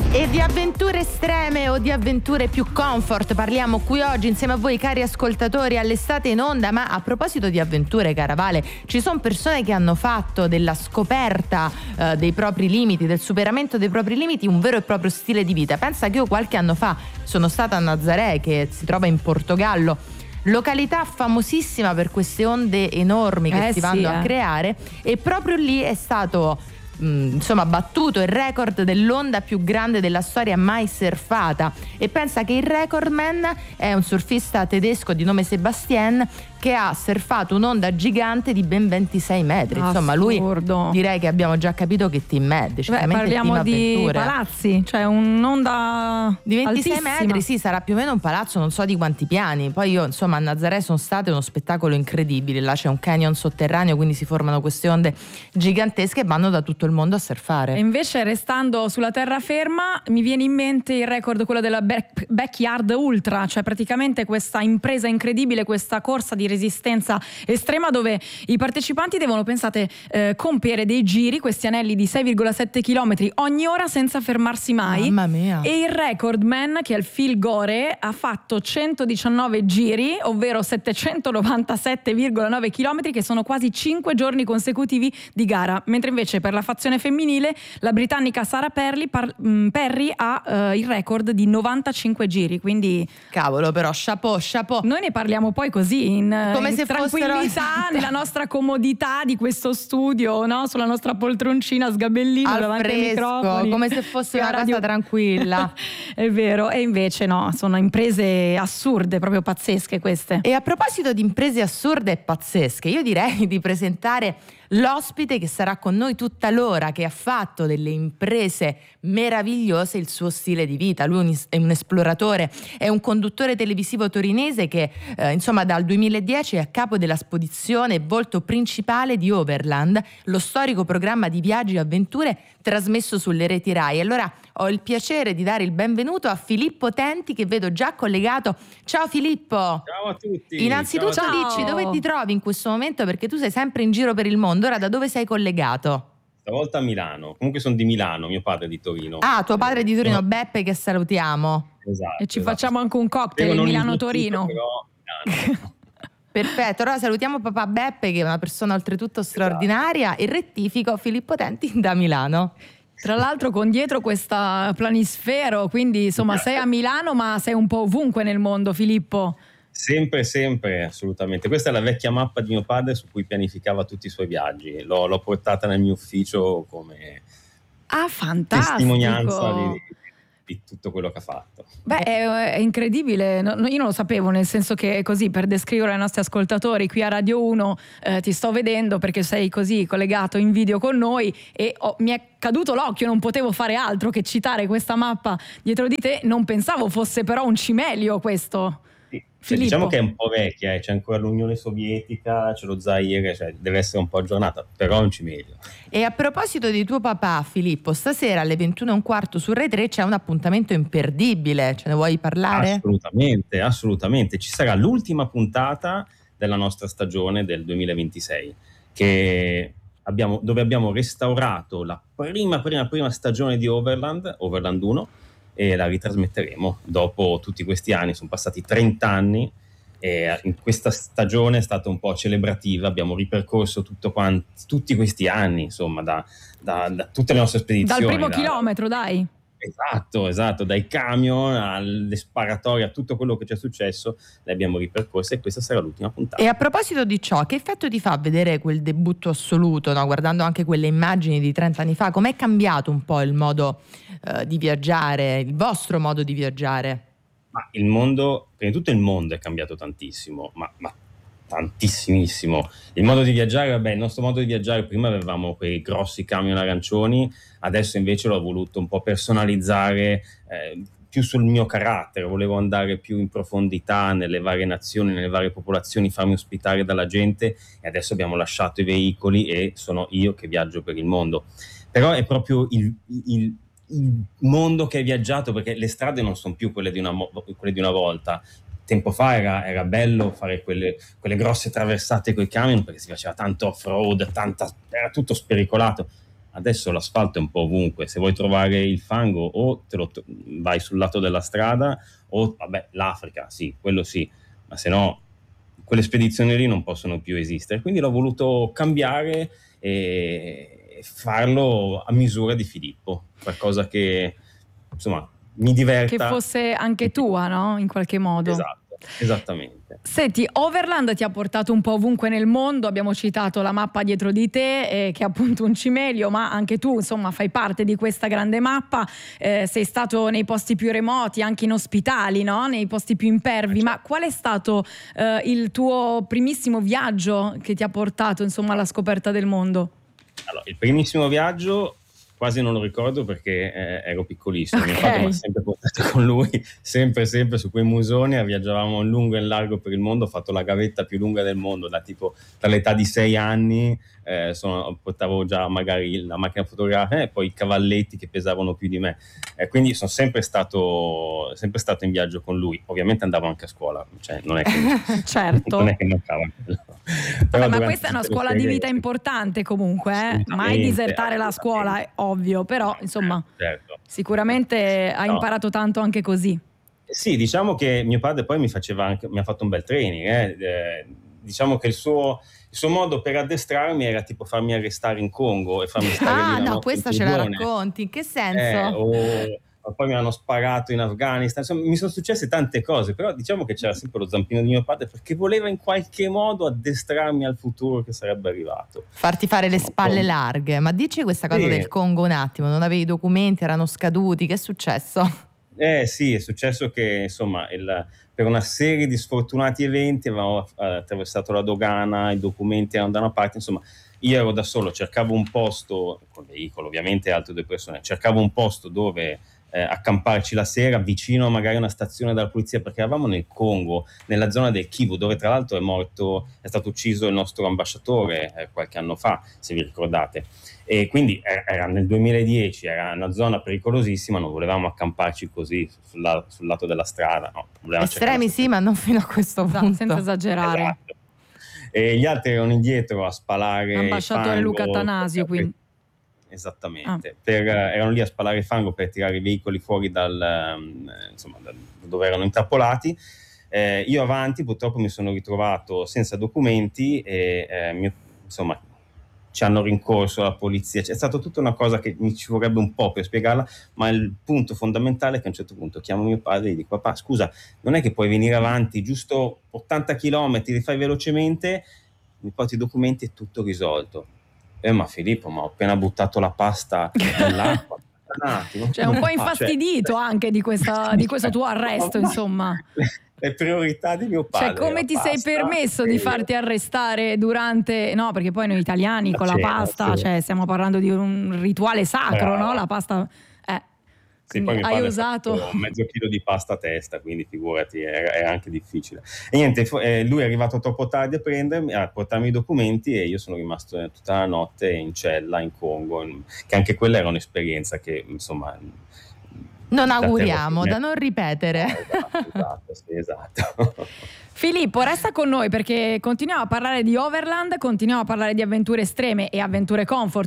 E di avventure estreme o di avventure più comfort parliamo qui oggi insieme a voi, cari ascoltatori, all'Estate in Onda. Ma a proposito di avventure, cara Vale, ci sono persone che hanno fatto della scoperta dei propri limiti, del superamento dei propri limiti, un vero e proprio stile di vita. Pensa che io qualche anno fa sono stata a Nazaré, che si trova in Portogallo, località famosissima per queste onde enormi che si vanno a creare, e proprio lì è stato battuto il record dell'onda più grande della storia mai surfata. E pensa che il recordman è un surfista tedesco di nome Sebastien, che ha surfato un'onda gigante di ben 26 metri. Insomma, lui, direi che abbiamo già capito che team è. Parliamo di palazzi, cioè un'onda di 26 altissima. metri, sì, sarà più o meno un palazzo, non so di quanti piani. Poi io, insomma, a Nazaré sono stata, è uno spettacolo incredibile. Là c'è un canyon sotterraneo, quindi si formano queste onde gigantesche e vanno da tutto il mondo a surfare. E invece, restando sulla terraferma, mi viene in mente il record, quello della Backyard Ultra, cioè praticamente questa impresa incredibile, questa corsa di resistenza estrema dove i partecipanti devono, pensate, compiere dei giri, questi anelli di 6,7 km ogni ora senza fermarsi mai. Mamma mia. E il recordman, che è il Phil Gore, ha fatto 119 giri, ovvero 797,9 km, che sono quasi 5 giorni consecutivi di gara, mentre invece per la fazione femminile la britannica Sarah Perry ha il record di 95 giri, quindi cavolo, però chapeau. Noi ne parliamo poi così in come se tranquillità, nella nostra comodità di questo studio, no? Sulla nostra poltroncina sgabellino davanti ai microfoni, come se fosse una cosa tranquilla. È vero, e invece no, sono imprese assurde, proprio pazzesche queste. E a proposito di imprese assurde e pazzesche, io direi di presentare l'ospite che sarà con noi tutta l'ora, che ha fatto delle imprese meravigliose il suo stile di vita. Lui è un esploratore, è un conduttore televisivo torinese che dal 2010 è a capo della spedizione e volto principale di Overland, lo storico programma di viaggi e avventure trasmesso sulle reti Rai. Allora ho il piacere di dare il benvenuto a Filippo Tenti, che vedo già collegato. Ciao Filippo. Ciao a tutti. Innanzitutto dici dove ti trovi in questo momento, perché tu sei sempre in giro per il mondo. Ora da dove sei collegato? Stavolta a Milano. Comunque sono di Milano, mio padre è di Torino. Ah, tuo padre è di Torino, Beppe, che salutiamo. Esatto. E ci facciamo anche un cocktail Milano-Torino. Milano. Perfetto, allora salutiamo papà Beppe, che è una persona oltretutto straordinaria, e rettifico Filippo Tenti da Milano. Tra l'altro con dietro questa planisfero, quindi insomma sei a Milano ma sei un po' ovunque nel mondo, Filippo. Sempre, assolutamente. Questa è la vecchia mappa di mio padre su cui pianificava tutti i suoi viaggi. L'ho portata nel mio ufficio come fantastico. Testimonianza di tutto quello che ha fatto. Beh, è incredibile, io non lo sapevo, nel senso che così, per descrivere ai nostri ascoltatori, qui a Radio 1 ti sto vedendo perché sei così collegato in video con noi e mi è caduto l'occhio, non potevo fare altro che citare questa mappa dietro di te. Non pensavo fosse però un cimelio questo. Sì, diciamo che è un po' vecchia, c'è ancora l'Unione Sovietica, c'è lo Zaire, cioè deve essere un po' aggiornata, però non ci meglio. E a proposito di tuo papà, Filippo, stasera alle 21:15 su Rai 3 c'è un appuntamento imperdibile, ce ne vuoi parlare? Assolutamente, ci sarà l'ultima puntata della nostra stagione del 2026, dove abbiamo restaurato la prima stagione di Overland 1, e la ritrasmetteremo dopo tutti questi anni. Sono passati 30 anni e in questa stagione è stata un po' celebrativa, abbiamo ripercorso tutti questi anni, insomma, da tutte le nostre spedizioni. Dal primo chilometro, dai. Esatto, dai camion alle sparatorie, a tutto quello che ci è successo, le abbiamo ripercorse e questa sarà l'ultima puntata. E a proposito di ciò, che effetto ti fa vedere quel debutto assoluto, no? Guardando anche quelle immagini di 30 anni fa, com'è cambiato un po' il modo di viaggiare, il vostro modo di viaggiare? Ma il mondo, prima di tutto il mondo è cambiato tantissimo, ma tantissimissimo. Il modo di viaggiare, il nostro modo di viaggiare, prima avevamo quei grossi camion arancioni, adesso invece l'ho voluto un po' personalizzare, più sul mio carattere, volevo andare più in profondità nelle varie nazioni, nelle varie popolazioni, farmi ospitare dalla gente, e adesso abbiamo lasciato i veicoli e sono io che viaggio per il mondo. Però è proprio il mondo che è viaggiato, perché le strade non sono più quelle di una volta. Tempo fa era bello fare quelle grosse traversate coi camion, perché si faceva tanto off-road, era tutto spericolato. Adesso l'asfalto è un po' ovunque, se vuoi trovare il fango o vai sul lato della strada o vabbè, l'Africa, sì, quello sì, ma se no quelle spedizioni lì non possono più esistere. Quindi l'ho voluto cambiare e farlo a misura di Filippo, qualcosa che insomma mi diverta. Che fosse anche tua, no? In qualche modo. Esatto, esattamente. Senti, Overland ti ha portato un po' ovunque nel mondo, abbiamo citato la mappa dietro di te, che è appunto un cimelio, ma anche tu insomma fai parte di questa grande mappa, sei stato nei posti più remoti, anche in ospitali, no? Nei posti più impervi, ma qual è stato il tuo primissimo viaggio che ti ha portato insomma alla scoperta del mondo? Allora, il primissimo viaggio quasi non lo ricordo perché ero piccolissimo, mio padre mi ha sempre portato con lui, sempre su quei musoni, viaggiavamo in lungo e in largo per il mondo, ho fatto la gavetta più lunga del mondo dall'età di 6 anni, portavo già magari la macchina fotografica e poi i cavalletti che pesavano più di me, quindi sono sempre stato in viaggio con lui. Ovviamente andavo anche a scuola, cioè non è che certo. non è che mancava quello. Però ma questa è una scuola di vita importante comunque, mai disertare la scuola, è ovvio, però insomma certo. Sicuramente hai imparato tanto anche così. Sì, diciamo che mio padre poi mi ha fatto un bel training, diciamo che il suo modo per addestrarmi era tipo farmi arrestare in Congo e farmi stare lì questa ce la racconti, in che senso? Poi mi hanno sparato in Afghanistan, insomma mi sono successe tante cose, però diciamo che c'era sempre lo zampino di mio padre perché voleva in qualche modo addestrarmi al futuro che sarebbe arrivato. Farti fare le spalle larghe. Ma dici questa cosa del Congo un attimo, non avevi i documenti, erano scaduti, che è successo? Sì, è successo che insomma per una serie di sfortunati eventi avevamo attraversato la dogana, i documenti erano da una parte, insomma io ero da solo, cercavo un posto, col veicolo ovviamente e altre 2 persone, cercavo un posto dove accamparci la sera vicino magari a una stazione della polizia, perché eravamo nel Congo, nella zona del Kivu, dove tra l'altro è stato ucciso il nostro ambasciatore qualche anno fa, se vi ricordate, e quindi era nel 2010, era una zona pericolosissima, non volevamo accamparci così sul lato della strada, no, estremi sì, ma non fino a questo punto, senza esagerare. Esatto. E gli altri erano indietro a spalare ambasciatore fango, Luca Attanasio, quindi esattamente, erano lì a spalare fango per tirare i veicoli fuori da dove erano intrappolati. Io avanti purtroppo mi sono ritrovato senza documenti e insomma ci hanno rincorso la polizia, è stata tutta una cosa che mi ci vorrebbe un po' per spiegarla, ma il punto fondamentale è che a un certo punto chiamo mio padre e gli dico: papà, scusa, non è che puoi venire avanti giusto 80 km, li fai velocemente, mi porti i documenti e tutto risolto. Ma Filippo, ma ho appena buttato la pasta nell'acqua. Cioè un po' infastidito anche di questo tuo arresto, insomma. Le priorità di mio padre. Cioè come ti sei permesso di farti arrestare durante... No, perché poi noi italiani con la pasta, cioè stiamo parlando di un rituale sacro, no? La pasta... Sì, poi hai usato mezzo chilo di pasta a testa, quindi figurati, era anche difficile. E niente, lui è arrivato troppo tardi a portarmi i documenti e io sono rimasto tutta la notte in cella in Congo, che anche quella era un'esperienza che insomma non auguriamo, da non ripetere. Esatto. Filippo, resta con noi perché continuiamo a parlare di Overland, continuiamo a parlare di avventure estreme e avventure comfort